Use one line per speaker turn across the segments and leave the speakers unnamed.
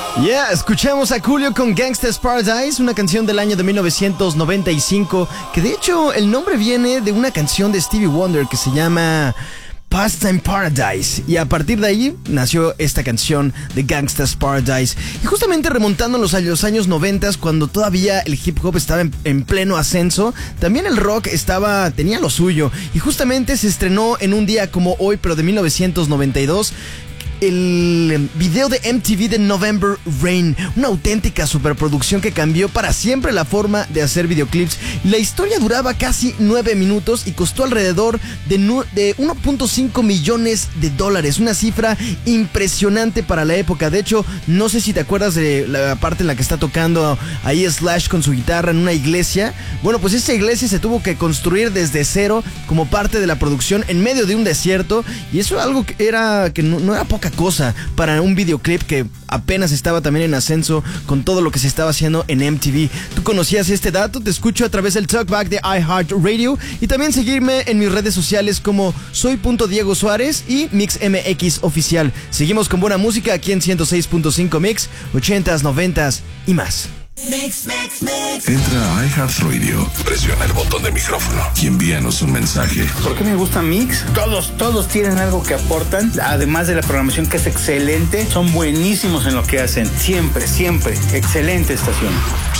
Escuchamos a Coolio con Gangsta's Paradise, una canción del año de 1995, que de hecho el nombre viene de una canción de Stevie Wonder que se llama Pastime Paradise, y a partir de ahí nació esta canción de Gangsta's Paradise. Y justamente remontándonos a los años 90, cuando todavía el hip hop estaba en pleno ascenso, también el rock tenía lo suyo, y justamente se estrenó en un día como hoy, pero de 1992, el video de MTV de November Rain, una auténtica superproducción que cambió para siempre la forma de hacer videoclips. La historia duraba casi 9 minutos y costó alrededor de 1.5 millones de dólares, una cifra impresionante para la época. De hecho, no sé si te acuerdas de la parte en la que está tocando ahí Slash con su guitarra en una iglesia. Bueno, pues esa iglesia se tuvo que construir desde cero como parte de la producción en medio de un desierto, y eso era algo que no era poca cosa para un videoclip que apenas estaba también en ascenso con todo lo que se estaba haciendo en MTV. ¿Tú conocías este dato? Te escucho a través del Talkback de iHeartRadio, y también seguirme en mis redes sociales como soy.Diego Suárez y MixMX Oficial. Seguimos con buena música aquí en 106.5 Mix, 80s, 90s y más.
Mix. Entra a iHeartRadio, presiona el botón de micrófono y envíanos un mensaje.
¿Por qué me gusta Mix? Todos tienen algo que aportan, además de la programación que es excelente. Son buenísimos en lo que hacen, siempre, excelente estación.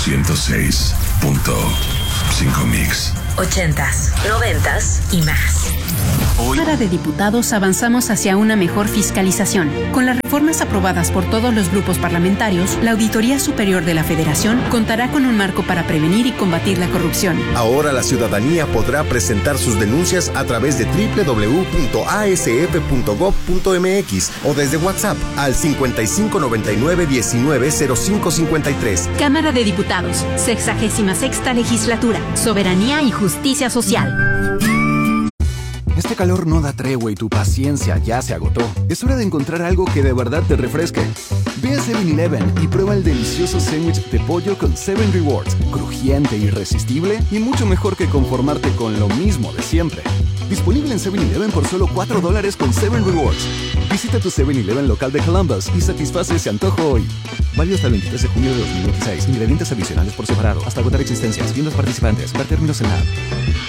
106.5 Mix.
80s, 90s y más.
Cámara de Diputados avanzamos hacia una mejor fiscalización. Con las reformas aprobadas por todos los grupos parlamentarios, la Auditoría Superior de la Federación contará con un marco para prevenir y combatir la corrupción.
Ahora la ciudadanía podrá presentar sus denuncias a través de www.asf.gov.mx o desde WhatsApp al 5599-190553.
Cámara de Diputados, 66ª Legislatura, Soberanía y Justicia Social.
Este calor no da tregua y tu paciencia ya se agotó. Es hora de encontrar algo que de verdad te refresque. Ve a 7-Eleven y prueba el delicioso sándwich de pollo con 7 Rewards. Crujiente, irresistible y mucho mejor que conformarte con lo mismo de siempre. Disponible en 7-Eleven por solo $4 con 7 Rewards. Visita tu 7-Eleven local de Columbus y satisface ese antojo hoy. Válido hasta el 23 de junio de 2026. Ingredientes adicionales por separado. Hasta agotar existencias. Tiendas participantes. Ver términos en la app.